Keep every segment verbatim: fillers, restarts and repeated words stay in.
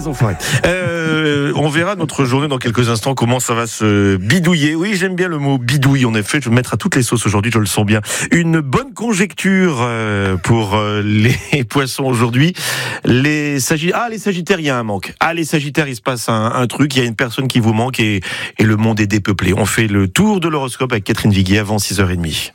les enfoirés. Euh, on verra notre journée dans quelques instants, comment ça va se bidouiller. Oui, j'aime bien le mot bidouille, en effet. Je vais me mettre à toutes les sauces aujourd'hui, je le sens bien. Une bonne conjecture euh, pour euh, les poissons aujourd'hui. Les Sagittaires, ah, les Sagittaires, il y a un manque. Ah, les Sagittaires, il se passe un, un truc, il y a une personne qui vous manque et, et le monde est dépeuplé. On fait le tour de l'horoscope avec Catherine Viguier avant six heures trente.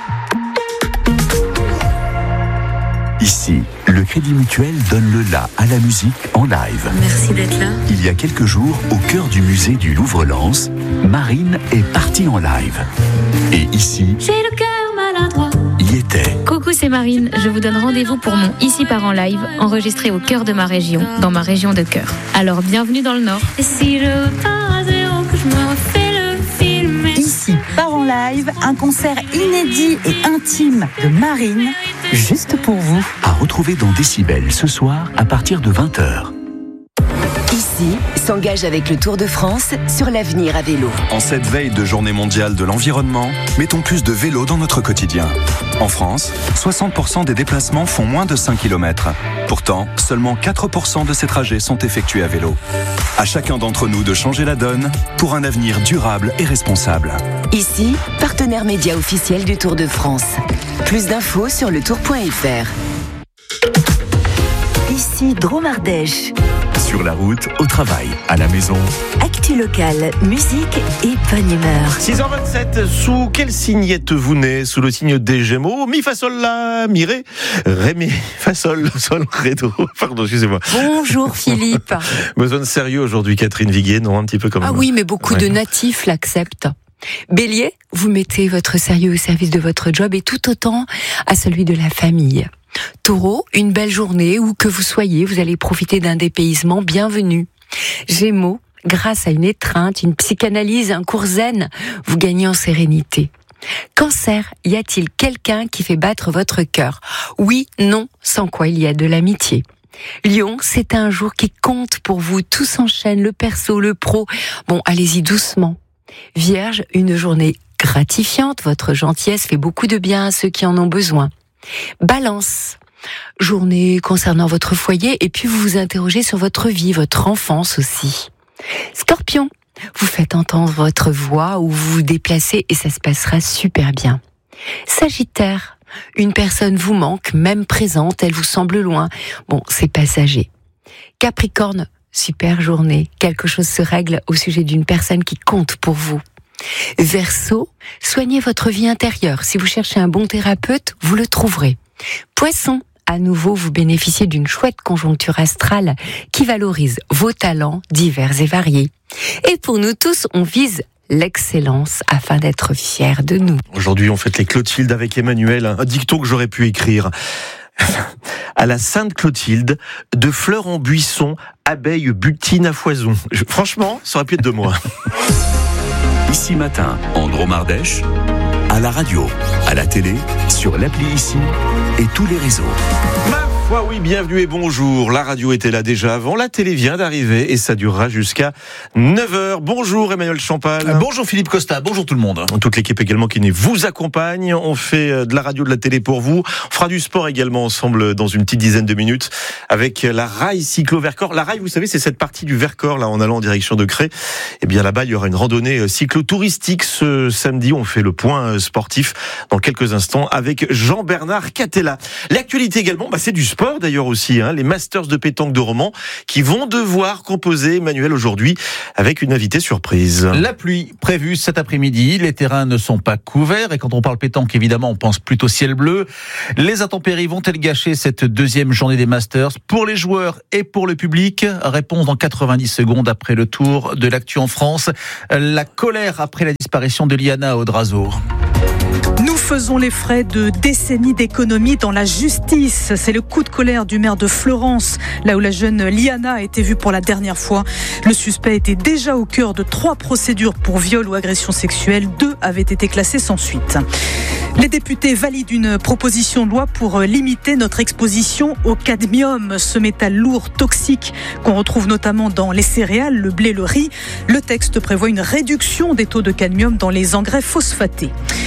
Ici, le Crédit Mutuel donne le la à la musique en live. Merci d'être là. Il y a quelques jours, au cœur du musée du Louvre-Lens, Marine est partie en live. Et ici, j'ai le cœur maladroit. Y était. Coucou, c'est Marine. Je vous donne rendez-vous pour mon Ici part en live, enregistré au cœur de ma région, dans ma région de cœur. Alors, bienvenue dans le Nord. Et si je pars à zéro, que je me refais le film. Ici part en live, un concert inédit et intime de Marine, juste pour vous. À retrouver dans Décibel ce soir à partir de vingt heures. Ici s'engage avec le Tour de France sur l'avenir à vélo. En cette veille de journée mondiale de l'environnement, mettons plus de vélo dans notre quotidien. En France, soixante pour cent des déplacements font moins de cinq kilomètres. Pourtant, seulement quatre pour cent de ces trajets sont effectués à vélo. À chacun d'entre nous de changer la donne pour un avenir durable et responsable. Ici, partenaire média officiel du Tour de France. Plus d'infos sur le tour point f r. Ici Drôme Ardèche. Sur la route, au travail, à la maison. Actu locale, musique et bonne humeur. six heures vingt-sept, sous quel signe êtes-vous né? Sous le signe des Gémeaux? Mi, fa, sol, la, mi, ré, ré, mi, fa, sol, sol, ré, do. Pardon, excusez-moi. Bonjour Philippe. Besoin de sérieux aujourd'hui, Catherine Viguier, non? Un petit peu comme... Ah oui, mais beaucoup ouais. de natifs l'acceptent. Bélier, vous mettez votre sérieux au service de votre job et tout autant à celui de la famille. Taureau, une belle journée où que vous soyez, vous allez profiter d'un dépaysement bienvenu. Gémeaux, grâce à une étreinte, une psychanalyse, un cours zen, vous gagnez en sérénité. Cancer, y a-t-il quelqu'un qui fait battre votre cœur? Oui, non, sans quoi il y a de l'amitié. Lion, c'est un jour qui compte pour vous, tout s'enchaîne, le perso, le pro. Bon, allez-y doucement. Vierge, une journée gratifiante, votre gentillesse fait beaucoup de bien à ceux qui en ont besoin. Balance, journée concernant votre foyer et puis vous vous interrogez sur votre vie, votre enfance aussi. Scorpion, vous faites entendre votre voix ou vous vous déplacez et ça se passera super bien. Sagittaire, une personne vous manque, même présente, elle vous semble loin. Bon, c'est passager. Capricorne, super journée, quelque chose se règle au sujet d'une personne qui compte pour vous. Verseau, soignez votre vie intérieure. Si vous cherchez un bon thérapeute, vous le trouverez. Poisson, à nouveau, vous bénéficiez d'une chouette conjoncture astrale qui valorise vos talents divers et variés. Et pour nous tous, on vise l'excellence afin d'être fiers de nous. Aujourd'hui, on fête les Clotilde avec Emmanuel, un dicton que j'aurais pu écrire. À la Sainte Clotilde, de fleurs en buisson, abeilles butinent à foison. Je, franchement, ça aurait pu être de moi. Ici matin, en Drôme Ardèche, à la radio, à la télé, sur l'appli Ici et tous les réseaux. Ma foi, oui, bienvenue et bonjour. La radio était là déjà avant, la télé vient d'arriver et ça durera jusqu'à neuf heures. Bonjour Emmanuel Champal. Euh, bonjour Philippe Costa, bonjour tout le monde. Toute l'équipe également qui vous accompagne. On fait de la radio, de la télé pour vous. On fera du sport également ensemble dans une petite dizaine de minutes avec la Rail Cyclo Vercors. La Rail, vous savez, c'est cette partie du Vercors là en allant en direction de Cré. Et bien là-bas, il y aura une randonnée cyclo-touristique ce samedi. On fait le point sportif dans quelques instants avec Jean-Bernard Catella. L'actualité également, bah, c'est du sport d'ailleurs aussi, hein, les Masters de pétanque de Romans qui vont devoir composer, Emmanuel, aujourd'hui avec une invitée surprise. La pluie prévue cet après-midi, les terrains ne sont pas couverts et quand on parle pétanque, évidemment, on pense plutôt ciel bleu. Les intempéries vont-elles gâcher cette deuxième journée des Masters pour les joueurs et pour le public? Réponse dans quatre-vingt-dix secondes après le tour de l'actu en France. La colère après la disparition de Liana Odrazo. Nous faisons les frais de décennies d'économie dans la justice. C'est le coup de colère du maire de Fleurance, là où la jeune Liana a été vue pour la dernière fois. Le suspect était déjà au cœur de trois procédures pour viol ou agression sexuelle. Deux avaient été classées sans suite. Les députés valident une proposition de loi pour limiter notre exposition au cadmium, ce métal lourd, toxique, qu'on retrouve notamment dans les céréales, le blé, le riz. Le texte prévoit une réduction des taux de cadmium dans les engrais phosphatés.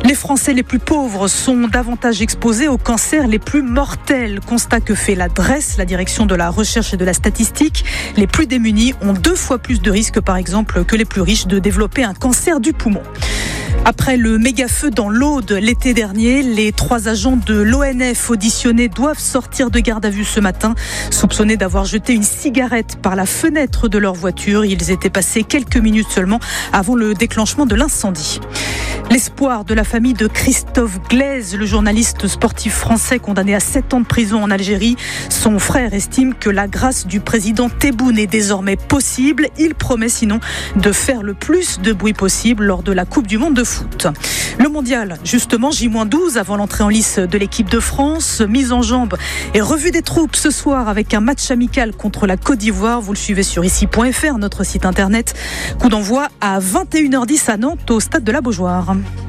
Les Français les plus pauvres sont davantage exposés aux cancers les plus mortels. Constat que fait la D R E S, la direction de la recherche et de la statistique. Les plus démunis ont deux fois plus de risques, par exemple, que les plus riches de développer un cancer du poumon. Après le méga-feu dans l'Aude l'été dernier, les trois agents de l'O N F auditionnés doivent sortir de garde à vue ce matin, soupçonnés d'avoir jeté une cigarette par la fenêtre de leur voiture. Ils étaient passés quelques minutes seulement avant le déclenchement de l'incendie. L'espoir de la famille de Christophe Glaise, le journaliste sportif français condamné à sept ans de prison en Algérie. Son frère estime que la grâce du président Tebboune est désormais possible. Il promet sinon de faire le plus de bruit possible lors de la Coupe du Monde de foot. Le mondial, justement, J douze avant l'entrée en lice de l'équipe de France. Mise en jambe et revue des troupes ce soir avec un match amical contre la Côte d'Ivoire. Vous le suivez sur ici point f r, notre site internet. Coup d'envoi à vingt et une heures dix à Nantes, au stade de la Beaujoire.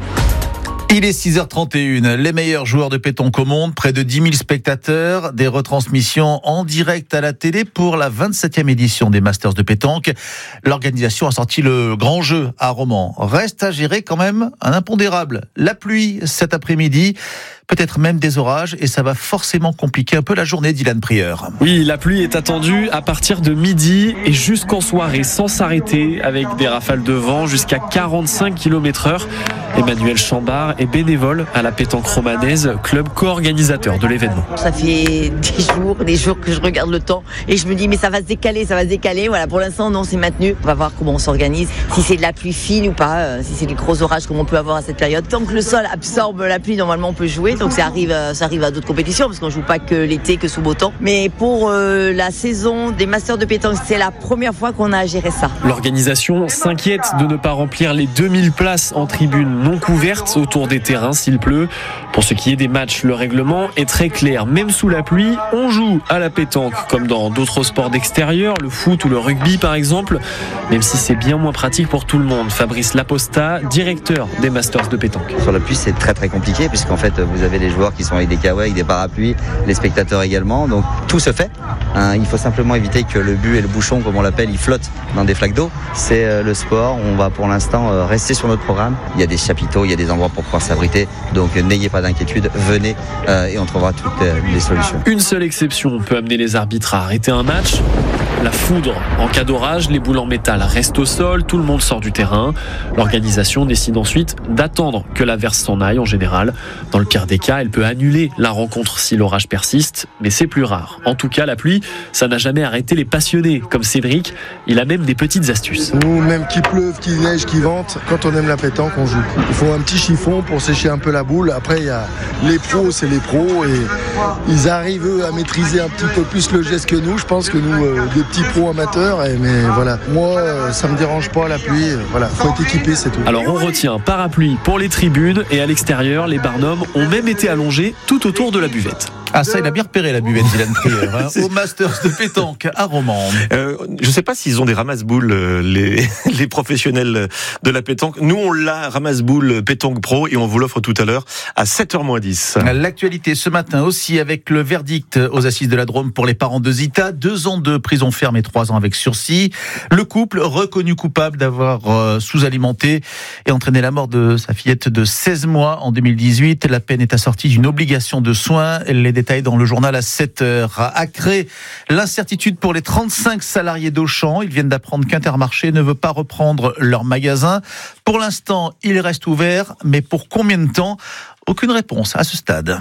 Il est six heures trente et une, les meilleurs joueurs de pétanque au monde, près de dix mille spectateurs, des retransmissions en direct à la télé pour la vingt-septième édition des Masters de pétanque. L'organisation a sorti le grand jeu à Romans. Reste à gérer quand même un impondérable, la pluie cet après-midi. Peut-être même des orages, et ça va forcément compliquer un peu la journée, Dylan Prieur. Oui, la pluie est attendue à partir de midi et jusqu'en soirée, sans s'arrêter, avec des rafales de vent jusqu'à quarante-cinq kilomètres heure. Emmanuel Chambard est bénévole à la pétanque romanaise, club co-organisateur de l'événement. Ça fait des jours, des jours que je regarde le temps et je me dis mais ça va se décaler, ça va se décaler. Voilà, pour l'instant non, c'est maintenu. On va voir comment on s'organise, si c'est de la pluie fine ou pas, si c'est des gros orages comme on peut avoir à cette période. Tant que le sol absorbe la pluie, normalement on peut jouer. Donc ça arrive, ça arrive à d'autres compétitions parce qu'on joue pas que l'été, que sous beau temps. Mais pour euh, la saison des Masters de pétanque, c'est la première fois qu'on a à gérer ça. L'organisation s'inquiète de ne pas remplir les deux mille places en tribune non couvertes autour des terrains s'il pleut. Pour ce qui est des matchs, le règlement est très clair. Même sous la pluie, on joue à la pétanque comme dans d'autres sports d'extérieur, le foot ou le rugby par exemple, même si c'est bien moins pratique pour tout le monde. Fabrice Laposta, directeur des Masters de pétanque. Sur la pluie, c'est très très compliqué puisqu'en fait vous avez les joueurs qui sont avec des kawaii, avec des parapluies, les spectateurs également, donc tout se fait. Hein, il faut simplement éviter que le but et le bouchon, comme on l'appelle, ils flottent dans des flaques d'eau. C'est euh, le sport, on va pour l'instant euh, rester sur notre programme. Il y a des chapiteaux, il y a des endroits pour pouvoir s'abriter, donc euh, n'ayez pas d'inquiétude, venez euh, et on trouvera toutes euh, les solutions. Une seule exception peut amener les arbitres à arrêter un match. La foudre. En cas d'orage, les boules en métal restent au sol, tout le monde sort du terrain. L'organisation décide ensuite d'attendre que l'averse s'en aille en général. Dans le pire des cas, elle peut annuler la rencontre si l'orage persiste, mais c'est plus rare. En tout cas, la pluie, ça n'a jamais arrêté les passionnés, comme Cédric. Il a même des petites astuces. Nous, même qu'il pleuve, qu'il neige, qu'il vente, quand on aime la pétanque, on joue. Il faut un petit chiffon pour sécher un peu la boule. Après, il y a les pros, c'est les pros, et ils arrivent eux à maîtriser un petit peu plus le geste que nous. Je pense que nous, euh, des petits pros amateurs, et, mais voilà. Moi, euh, ça me dérange pas la pluie. Euh, voilà, faut être équipé, c'est tout. Alors on retient parapluie pour les tribunes et à l'extérieur, les barnums ont même été allongés tout autour de la buvette. Ah ça, il a bien repéré la buvette, Dylan Prieur, hein, au Masters de pétanque à Romans. Euh, je ne sais pas s'ils ont des ramasse-boules, euh, les, les professionnels de la pétanque. Nous, on l'a, ramasse-boules pétanque pro, et on vous l'offre tout à l'heure à sept heures moins dix. L'actualité ce matin aussi avec le verdict aux assises de la Drôme pour les parents de Zita. Deux ans de prison ferme et trois ans avec sursis. Le couple reconnu coupable d'avoir euh, sous-alimenté et entraîné la mort de sa fillette de seize mois en deux mille dix-huit. La peine est assortie d'une obligation de soins. Les détails dans le journal à sept heures. À Acré, l'incertitude pour les trente-cinq salariés d'Auchan. Ils viennent d'apprendre qu'Intermarché ne veut pas reprendre leur magasin. Pour l'instant, il reste ouvert, mais pour combien de temps ? Aucune réponse à ce stade.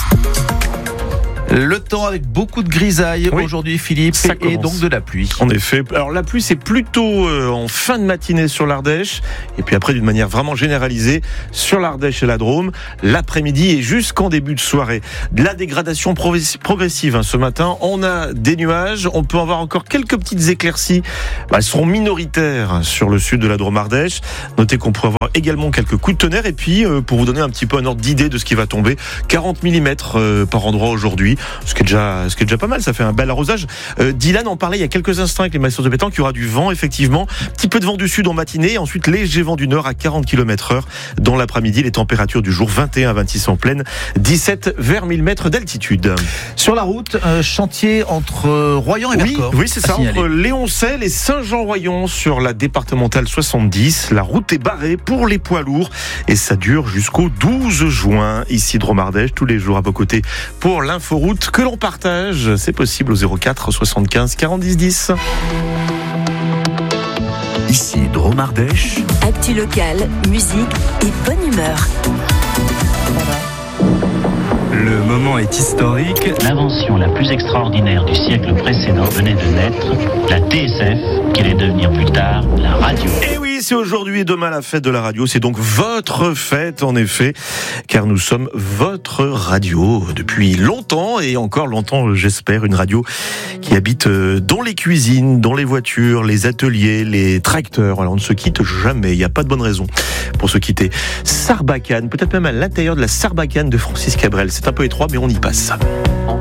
Le temps avec beaucoup de grisailles oui. aujourd'hui, Philippe, et donc de la pluie. En effet. Alors la pluie, c'est plutôt euh, en fin de matinée sur l'Ardèche, et puis après, d'une manière vraiment généralisée, sur l'Ardèche et la Drôme, l'après-midi et jusqu'en début de soirée. De la dégradation progressive hein, ce matin. On a des nuages, on peut avoir encore quelques petites éclaircies. Bah, elles seront minoritaires sur le sud de la Drôme-Ardèche. Notez qu'on pourrait avoir également quelques coups de tonnerre, et puis euh, pour vous donner un petit peu un ordre d'idée de ce qui va tomber, quarante millimètres euh, par endroit aujourd'hui. ce qui est déjà, ce qui est déjà pas mal. Ça fait un bel arrosage. Euh, Dylan en parlait il y a quelques instants avec les masters de pétanque. Il y aura du vent, effectivement. Petit peu de vent du sud en matinée. Ensuite, léger vent du nord à quarante kilomètres heure dans l'après-midi. Les températures du jour vingt et un à vingt-six en pleine, dix-sept vers mille mètres d'altitude. Sur la route, euh, chantier entre Royan et Oui, Vercors. oui, c'est ça. signaler. Entre Léoncel et Saint-Jean-Royan sur la départementale soixante-dix. La route est barrée pour les poids lourds et ça dure jusqu'au douze juin. Ici, Dromardèche, tous les jours à vos côtés pour l'inforoute que l'on partage. C'est possible au zéro quatre soixante-quinze quarante dix dix. Ici Dromardèche. Actu local, musique et bonne humeur. Le moment est historique. L'invention la plus extraordinaire du siècle précédent venait de naître, la T S F, qui allait devenir plus tard la radio. Et oui, c'est aujourd'hui et demain la fête de la radio. C'est donc votre fête, en effet, car nous sommes votre radio depuis longtemps et encore longtemps, j'espère, une radio qui habite dans les cuisines, dans les voitures, les ateliers, les tracteurs. Alors on ne se quitte jamais, il n'y a pas de bonne raison pour se quitter. Sarbacane, peut-être même à l'intérieur de la Sarbacane de Francis Cabrel. C'est un peu étroit, mais on y passe.